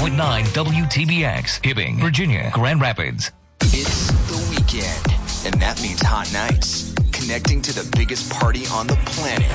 101.9 WTBX, Hibbing, Virginia, Grand Rapids. It's the weekend, and that means hot nights. Connecting to the biggest party on the planet.